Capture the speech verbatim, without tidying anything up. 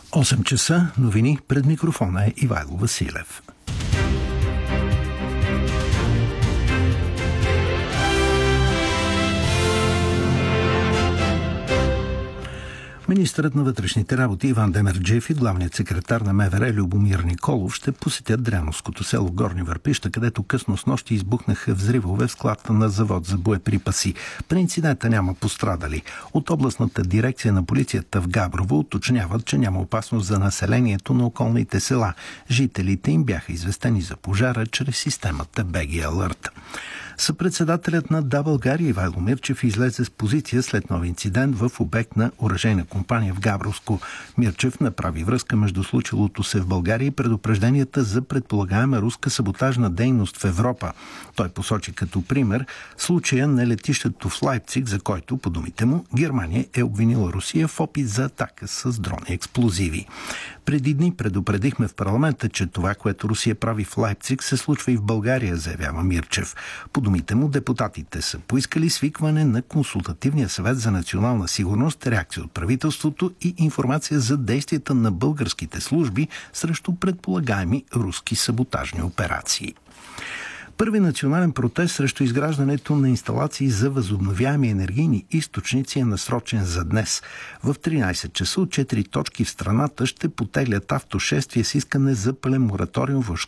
осем часа, новини, пред микрофона е Ивайло Василев. Министърът на вътрешните работи Иван Демерджиев и главният секретар на МВР Любомир Николов ще посетят Дряновското село Горни Върпища, където късно снощи избухнаха взривове в склад на завод за боеприпаси. При инцидента няма пострадали. От областната дирекция на полицията в Габрово уточняват, че няма опасност за населението на околните села. Жителите им бяха известени за пожара чрез системата би джи Alert. Съпредседателят на Да, България Ивайло Мирчев излезе с позиция след нов инцидент в обект на оръжейна компания в Габровско. Мирчев направи връзка между случилото се в България и предупрежденията за предполагаема руска саботажна дейност в Европа. Той посочи като пример случая на летището в Лайпциг, за който, по думите му, Германия е обвинила Русия в опит за атака с дрони експлозиви. Преди дни предупредихме в парламента, че това, което Русия прави в Лайпциг, се случва и в България, заявява Мирчев. По думите му, депутатите са поискали свикване на Консултативния съвет за национална сигурност, реакция от правителството и информация за действията на българските служби срещу предполагаеми руски саботажни операции. Първи национален протест срещу изграждането на инсталации за възобновяеми енергийни източници е насрочен за днес. В тринайсет часа от четири точки в страната ще потеглят автошествие с искане за пълен мораториум